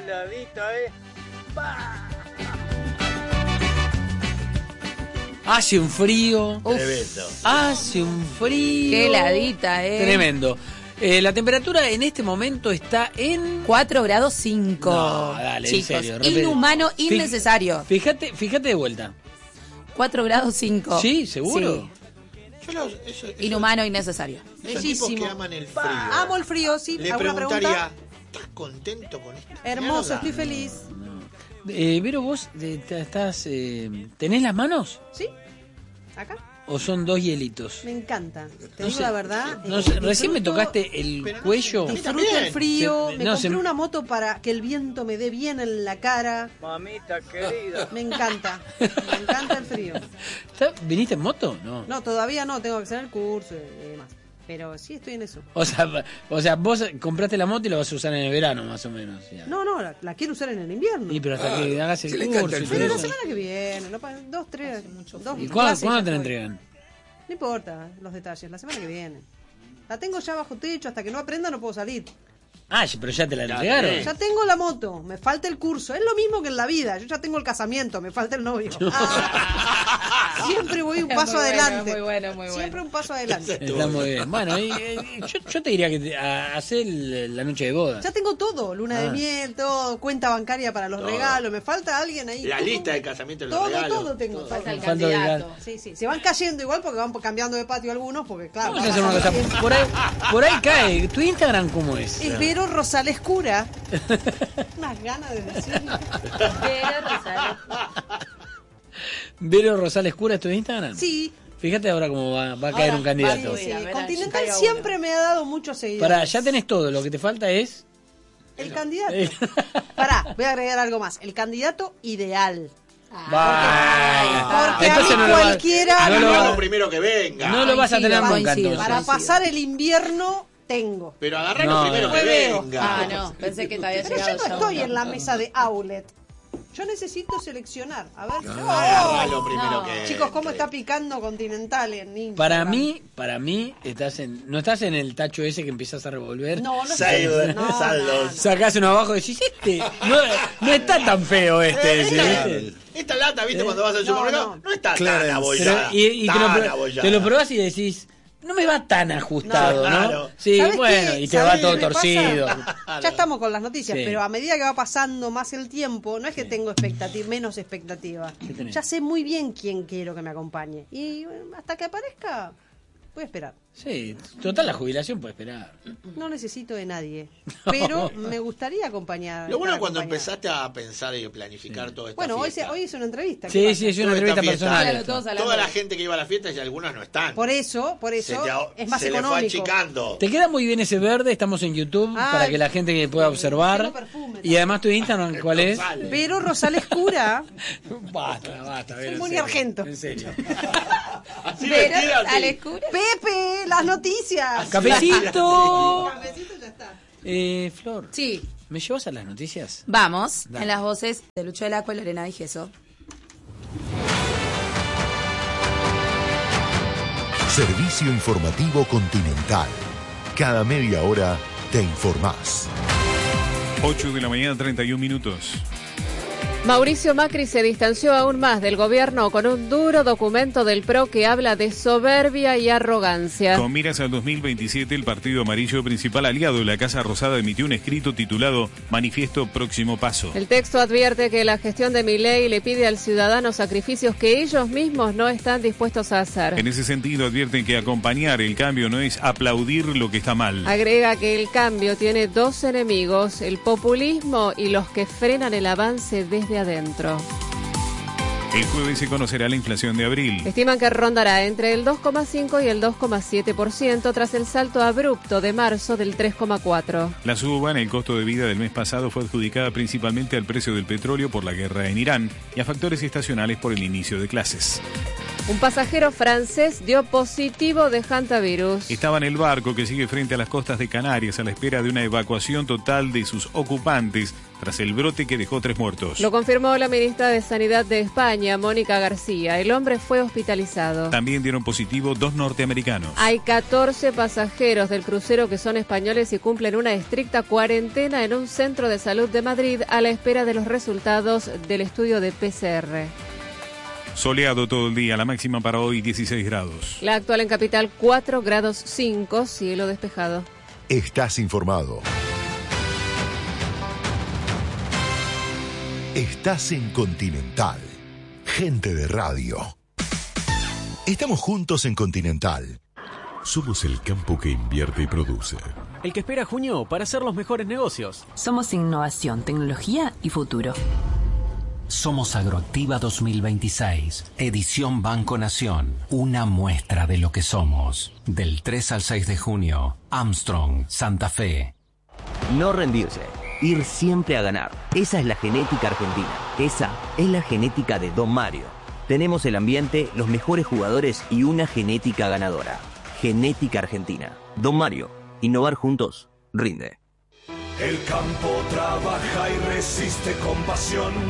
heladita, Hace un frío. Tremendo. Hace un frío. Qué heladita, Tremendo. La temperatura en este momento está en 4 grados 5. No, dale, chicos, en serio. inhumano, innecesario. Fíjate de vuelta. 4 grados 5. Sí, seguro. Sí. Inhumano, innecesario. Esos tipos que aman el frío. Amo el frío, sí. Le ¿Alguna preguntaría, pregunta? ¿estás contento con esto? Hermoso, estoy feliz. Vero, vos ¿tenés las manos? ¿Sí? ¿Acá? ¿O son 2 hielitos? Me encanta. Te No digo sé, la verdad. no sé, recién me tocaste el cuello. Disfruto el frío. Se- Me no, compré se- una moto para que el viento me dé bien en la cara. Mamita querida. Me encanta. Me encanta el frío. ¿Viniste en moto? No. No, todavía no. Tengo que hacer el curso y demás. Pero sí estoy en eso. O sea, vos compraste la moto y la vas a usar en el verano, más o menos. Ya. No, la quiero usar en el invierno. Y pero hasta que hagas el Sí, le encanta curso. el y frío. Pero todo la eso. semana que viene. No, 2, 3. ¿Y cuándo te la entregan? No importa los detalles. La semana que viene. La tengo ya bajo techo. Hasta que no aprenda no puedo salir. Ah, pero ya te la entregaron. Ya tengo la moto, me falta el curso. Es lo mismo que en la vida. Yo ya tengo el casamiento, me falta el novio. Siempre voy un paso Muy bueno, adelante. muy bueno, muy bueno. Siempre un paso adelante. Está muy bien. Bueno, yo te diría que hacer la noche de boda. Ya tengo todo, luna de miel, todo, cuenta bancaria para los regalos. Me falta alguien ahí. La Todo. lista de casamiento de los Todo, regalos. todo tengo. Falta el Falta de candidato. Sí, sí. Se van cayendo igual porque van cambiando de patio algunos, porque claro. Vamos a hacer una cosa. Por ahí cae. ¿Tu Instagram cómo es? Es Vero Rosales Cura. Unas ganas de decirlo. Vero Rosales Cura es tu Instagram. Sí. Fíjate ahora cómo va a caer Ahora, un candidato. sí, A ver, Continental caiga siempre me ha dado muchos seguidores. Pará, ya tenés todo. Lo que te falta es. El candidato. Pará, voy a agregar algo más. El candidato ideal. Porque Entonces a mí no lo va- cualquiera no Agarrá lo- lo primero que venga. No lo vas a tener nunca coincido. entonces. para pasar el invierno tengo. Pero agarrá No, lo primero que veo. venga. Ah, no, pensé que te había Pero llegado yo no ya estoy uno. en la mesa de outlet. Yo necesito seleccionar. A ver. Agarrá lo primero No. que Chicos, ¿cómo entre. está picando Continental en Instagram? Para mí no estás en el tacho ese que empiezas a revolver. No, no Saldos. No, Saldos. Sacás uno abajo y decís, no está tan feo este. ¿viste? Esta lata, ¿viste? Cuando vas al supermercado, no está Claro, tan pero- abollada. y tan te abollada. lo probás y decís, no me va tan ajustado, No, ¿no? claro. Sí, ¿Sabés bueno, qué? y te ¿Sabés va qué todo me pasa? torcido. Ya estamos con las noticias, Sí. pero a medida que va pasando más el tiempo, no es que tengo menos expectativa. tenés? Ya sé muy bien quién quiero que me acompañe. Y hasta que aparezca, voy a esperar. Sí, total, la jubilación puede esperar. No necesito de nadie, pero me gustaría acompañar. Lo bueno es estar cuando acompañada. empezaste a pensar y planificar todo esto. Bueno, hoy hice una entrevista. ¿qué Sí, pasa? sí, es una Toda esta entrevista fiesta. personal. Claro, esto. todos hablando. Toda la gente que iba a la fiesta y algunas no están. Por eso es más se le fue económico. achicando. Te queda muy bien ese verde, estamos en YouTube Ah, para que la gente que pueda observar. tengo perfume Y además tu Instagram, ¿cuál es? Pero Rosales Cura, Basta, soy muy argento. En serio. Así Pero, vestida, así. Alex Cura. Pepe, las noticias. ¡Cafecito! Cafecito ya está. Flor, Sí, ¿me llevas a las noticias? vamos, Dale. en las voces de Lucho del Acua y Lorena Di Gesso. Servicio informativo Continental. Cada media hora te informás. 8 de la mañana, 31 minutos. Mauricio Macri se distanció aún más del gobierno con un duro documento del PRO que habla de soberbia y arrogancia. Con miras al 2027, el Partido Amarillo, principal aliado de la Casa Rosada, emitió un escrito titulado Manifiesto Próximo Paso. El texto advierte que la gestión de Milei le pide al ciudadano sacrificios que ellos mismos no están dispuestos a hacer. En ese sentido, advierten que acompañar el cambio no es aplaudir lo que está mal. Agrega que el cambio tiene dos enemigos, el populismo y los que frenan el avance desde adentro. El jueves se conocerá la inflación de abril. Estiman que rondará entre el 2,5 y el 2,7% tras el salto abrupto de marzo del 3,4%. La suba en el costo de vida del mes pasado fue adjudicada principalmente al precio del petróleo por la guerra en Irán y a factores estacionales por el inicio de clases. Un pasajero francés dio positivo de hantavirus. Estaba en el barco que sigue frente a las costas de Canarias a la espera de una evacuación total de sus ocupantes tras el brote que dejó 3 muertos. Lo confirmó la ministra de Sanidad de España, Mónica García. El hombre fue hospitalizado. También dieron positivo 2 norteamericanos. Hay 14 pasajeros del crucero que son españoles y cumplen una estricta cuarentena en un centro de salud de Madrid a la espera de los resultados del estudio de PCR. Soleado todo el día, la máxima para hoy 16 grados. La actual en Capital 4 grados 5, cielo despejado. Estás informado. Estás en Continental. Gente de radio. Estamos juntos en Continental. Somos el campo que invierte y produce. El que espera junio para hacer los mejores negocios. Somos innovación, tecnología y futuro. Somos Agroactiva 2026, edición Banco Nación, una muestra de lo que somos. Del 3 al 6 de junio, Armstrong, Santa Fe. No rendirse, ir siempre a ganar. Esa es la genética argentina. Esa es la genética de Don Mario. Tenemos el ambiente, los mejores jugadores y una genética ganadora. Genética argentina. Don Mario, innovar juntos, rinde. El campo trabaja y resiste con pasión.